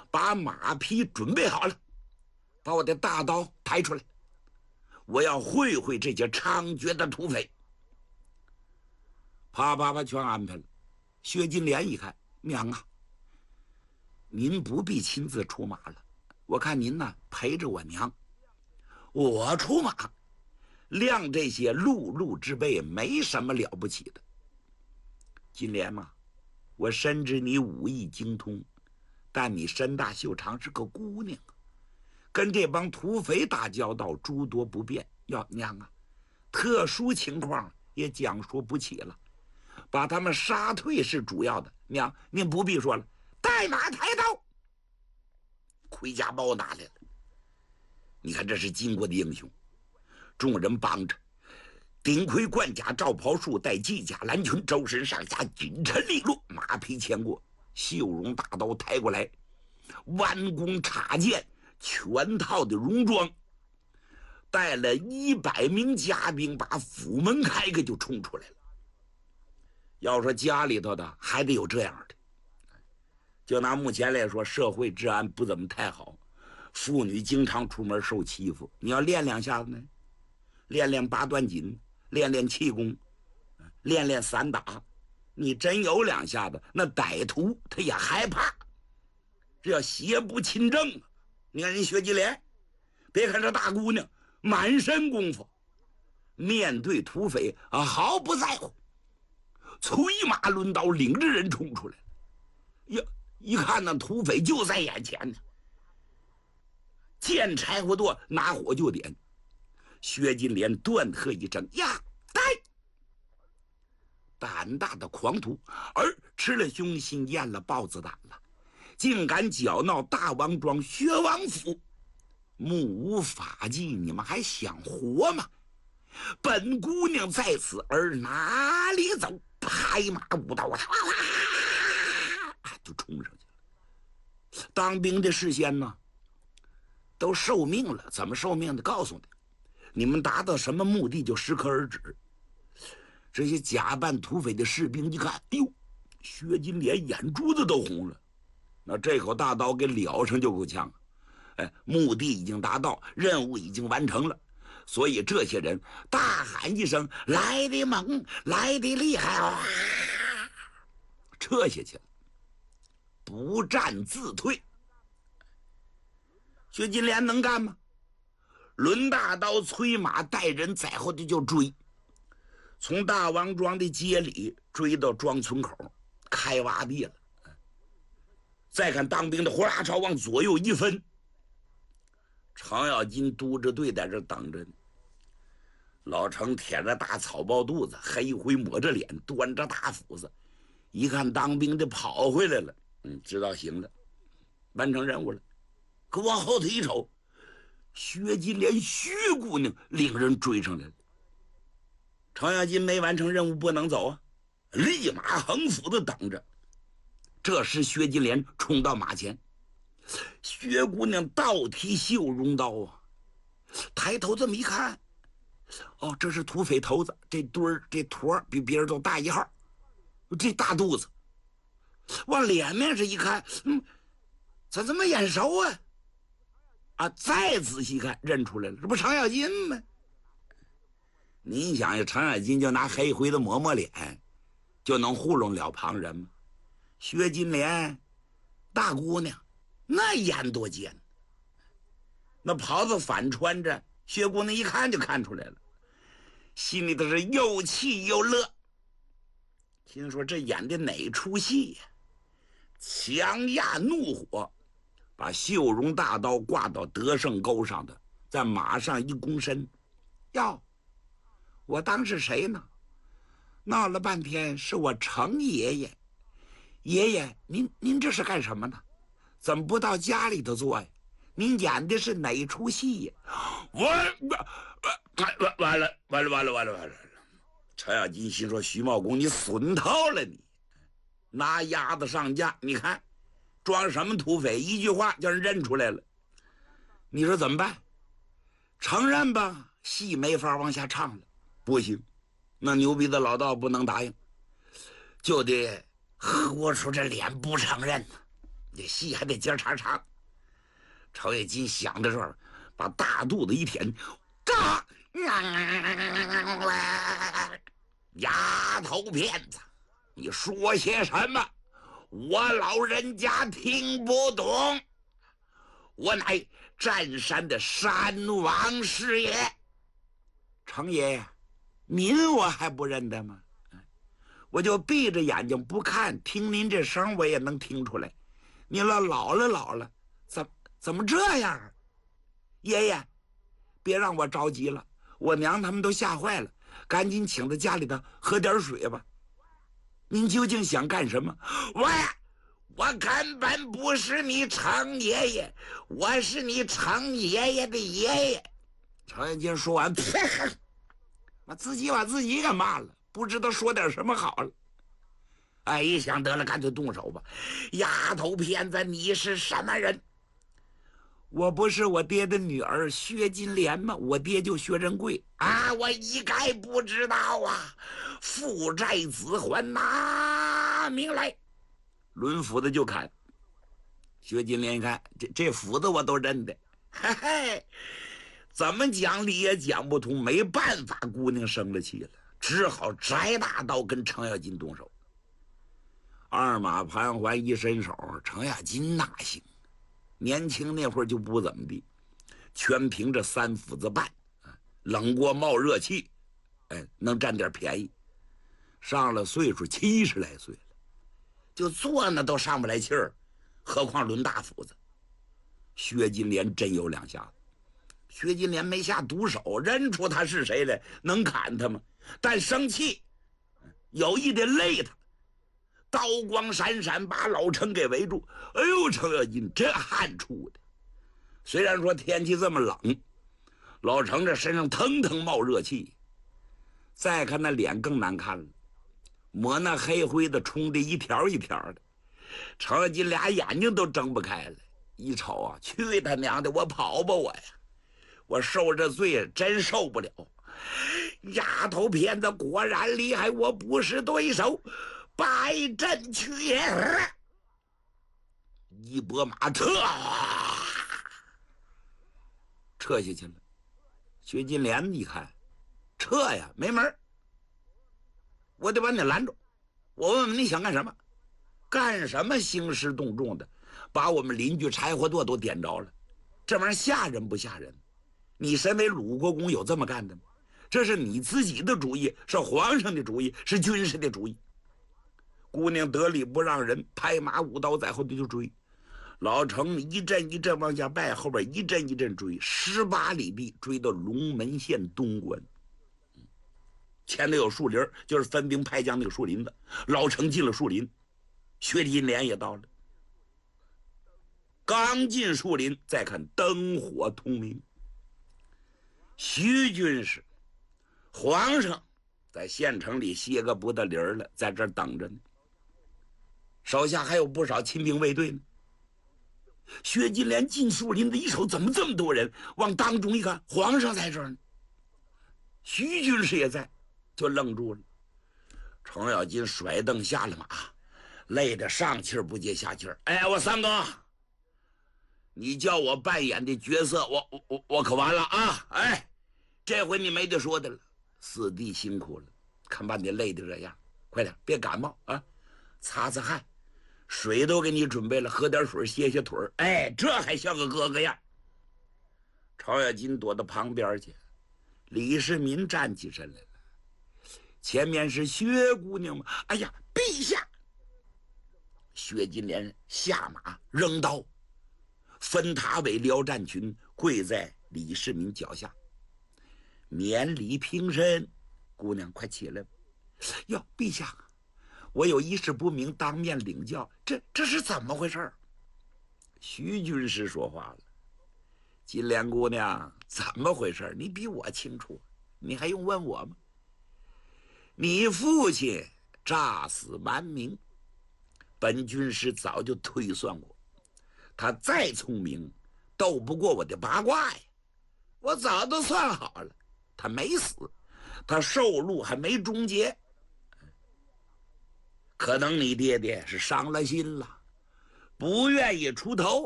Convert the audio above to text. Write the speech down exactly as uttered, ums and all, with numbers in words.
把马匹准备好了，把我的大刀抬出来，我要会会这些猖獗的土匪。啪啪啪，全安排了。薛金莲一看，娘啊，您不必亲自出马了，我看您呢陪着我娘，我出马，亮这些碌碌之辈没什么了不起的。金莲嘛，我深知你武艺精通，但你身大袖长，是个姑娘，跟这帮土匪打交道诸多不便。要娘啊，特殊情况也讲说不起了，把他们杀退是主要的。娘，您不必说了，带马抬刀。盔甲包拿来了，你看这是巾帼的英雄，众人帮着，顶盔贯甲，罩袍束带，系甲蓝裙，周身上下锦尘利落，马匹牵过，绣绒大刀抬过来，弯弓插箭，全套的戎装，带了一百名家兵，把府门开开就冲出来了。要说家里头的还得有这样的，就拿目前来说，社会治安不怎么太好，妇女经常出门受欺负，你要练两下子呢，练练八段锦，练练气功，练练散打，你真有两下子，那歹徒他也害怕，这叫邪不侵正啊！你看人薛金莲，别看这大姑娘满身功夫，面对土匪啊毫不在乎，催马抡刀，领着人冲出来呀！一看那土匪就在眼前呢，见柴火垛，拿火就点。薛金莲断喝一声：“呀，呆！胆大的狂徒，儿吃了凶心，验了豹子胆了，竟敢搅闹大王庄薛王府，目无法纪，你们还想活吗？本姑娘在此，儿哪里走？”拍马舞刀，哇哇哇，就冲上去了。当兵的事先呢，都受命了，怎么受命的？告诉你，你们达到什么目的就适可而止。这些假扮土匪的士兵一看，哟，薛金莲眼珠子都红了，那这口大刀给撩上就够呛。哎，目的已经达到，任务已经完成了。所以这些人大喊一声：“来的猛，来的厉害！”啊，撤下去了，不战自退。薛金莲能干吗？抡大刀，催马，带人在后的就追，从大王庄的街里追到庄村口，开洼地了。再看当兵的呼啦朝往左右一分，程咬金督着队在这等着呢。老程舔着大草包肚子，黑灰抹着脸，端着大斧子，一看当兵的跑回来了，嗯，知道行了，完成任务了。可往后头一瞅，薛金莲薛姑娘领人追上来了。程咬金没完成任务不能走啊，立马横斧子等着。这时薛金莲冲到马前，薛姑娘倒提绣绒刀啊，抬头这么一看，哦，这是土匪头子，这堆儿这坨比别人都大一号，这大肚子，往脸面上一看，嗯，咋这么眼熟啊？啊，再仔细看，认出来了，这不程咬金吗？你想呀，程咬金就拿黑灰的抹抹脸，就能糊弄了旁人吗？薛金莲，大姑娘，那眼多尖，那袍子反穿着。薛姑娘一看就看出来了，心里头是又气又乐，心说这演的哪出戏呀？强压怒火，把绣绒大刀挂到德胜沟上的，在马上一躬身，哟，我当是谁呢？闹了半天是我程爷爷，爷爷您您这是干什么呢？怎么不到家里头坐呀？您演的是哪出戏呀？完完完了完了完了完了完了！程咬金心说：“徐茂公，你损套了你！拿鸭子上架，你看装什么土匪？一句话叫人认出来了。你说怎么办？承认吧，戏没法往下唱了，不行，那牛逼的老道不能答应，就得豁出这脸不承认呢。 这戏还得接长长。程咬金想到这儿，把大肚子一舔，嘎！丫头片子，你说些什么？我老人家听不懂。我乃占山的山王师爷。程爷爷，您我还不认得吗？我就闭着眼睛不看，听您这声我也能听出来。你老老了老了，怎怎么这样啊？爷爷，别让我着急了，我娘他们都吓坏了，赶紧请到家里头喝点水吧。您究竟想干什么？我我根本不是你程爷爷，我是你程爷爷的爷爷。程咬金说完，我自己把自己给骂了，不知道说点什么好了。哎，一想得了，干脆动手吧。丫头片子，你是什么人？我不是我爹的女儿薛金莲吗？我爹就薛仁贵啊，我一概不知道啊。父债子还，拿命来！抡斧子就砍。薛金莲一看，这这斧子我都认得，嘿嘿，怎么讲理也讲不通，没办法，姑娘生了气了，只好摘大刀跟程咬金动手。二马盘桓一伸手，程咬金哪行？年轻那会儿就不怎么地，全凭着三斧子半，冷锅冒热气，哎，能占点便宜。上了岁数，七十来岁了，就坐那都上不来气儿，何况抡大斧子。薛金莲真有两下子，薛金莲没下毒手，认出他是谁来，能砍他吗？但生气，有意得累他。刀光闪闪，把老程给围住。哎呦，程咬金这汗出的，虽然说天气这么冷，老程这身上腾腾冒热气。再看那脸更难看了，抹那黑灰的冲的一条一条的。程咬金俩眼睛都睁不开了，一瞅啊，去他娘的，我跑吧我呀！我受这罪真受不了。丫头片子果然厉害，我不是对手。败阵去也！一拨马撤，撤下去了。薛金莲一看，撤呀，没门，我得把你拦住。我问问你想干什么？干什么兴师动众的，把我们邻居柴火垛都点着了？这玩意儿吓人不吓人？你身为鲁国公有这么干的吗？这是你自己的主意，是皇上的主意，是军事的主意。姑娘得理不让人，拍马舞刀在后头就追。老程一阵一阵往下拜，后边一阵一阵追，十八里地追到龙门县东关。前头有树林，就是分兵派将那个树林子。老程进了树林，薛金莲也到了。刚进树林，再看灯火通明。徐军师，皇上在县城里歇个不得铃了，在这儿等着呢。手下还有不少亲兵卫队呢。薛金莲进树林子一瞅，怎么这么多人？往当中一看，皇上在这儿呢，徐军师也在，就愣住了。程咬金甩蹬下了马，累得上气不接下气儿。哎，我三哥，你叫我扮演的角色，我我我我可完了啊！哎，这回你没得说的了，四弟辛苦了，看把你累得这样，快点别感冒啊，擦擦汗。水都给你准备了，喝点水歇歇腿儿。哎，这还像个哥哥样。程咬金躲到旁边去，李世民站起身来了。前面是薛姑娘吗？哎呀，陛下！薛金莲下马扔刀，分塔尾撩战裙，跪在李世民脚下，免礼平身。姑娘，快起来吧！哟，陛下，我有一事不明，当面领教，这这是怎么回事？徐军师说话了：“金莲姑娘，怎么回事？你比我清楚，你还用问我吗？你父亲诈死瞒名，本军师早就推算过，他再聪明，斗不过我的八卦呀。我早都算好了，他没死，他受禄还没终结。”可能你爹爹是伤了心了， 不愿意出头。